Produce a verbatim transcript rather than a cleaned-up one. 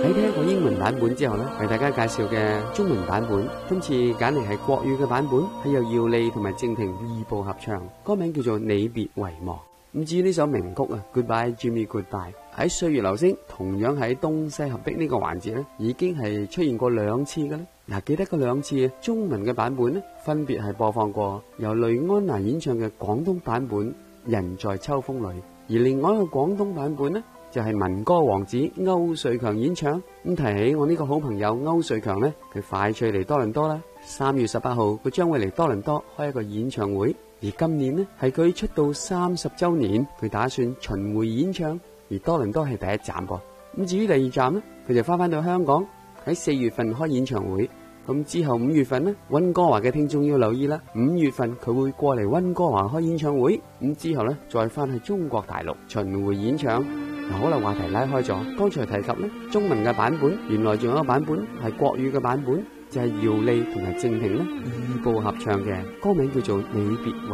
喺聽過英文版本之後呢，為大家介紹嘅中文版本，今次揀嚟係國語嘅版本，係由姚莉同埋鄭婷二部合唱，歌名叫做《你別遺忘》。咁至於呢首名曲啊 ，Goodbye Jimmy Goodbye，喺歲月流星同樣喺東西合璧呢個環節呢，已經係出現過兩次嘅咧。嗱，記得嗰兩次中文嘅版本呢，分別係播放過由雷安娜演唱嘅廣東版本《人在秋風裏》，而另外一個廣東版本呢，就係民歌王子歐瑞強演唱。咁提起我呢個好朋友歐瑞強呢，佢快脆嚟多倫多啦，三月十八號佢將會嚟多倫多開一個演唱會，而今年呢係佢出道三十周年，佢打算巡迴演唱，而多倫多係第一站噃。咁至於第二站呢，佢就翻返到香港喺四月份開演唱會。咁之後五月份呢，溫哥華嘅聽眾要留意啦。五月份佢會過嚟溫哥華開演唱會，咁之後呢，再翻去中國大陸巡迴演唱。嗱，好啦，話題拉開咗，剛才提及呢，中文嘅版本，原來仲有一個版本係國語嘅版本，就係姚莉同埋鄭婷呢二部合唱嘅，歌名叫做《你別遺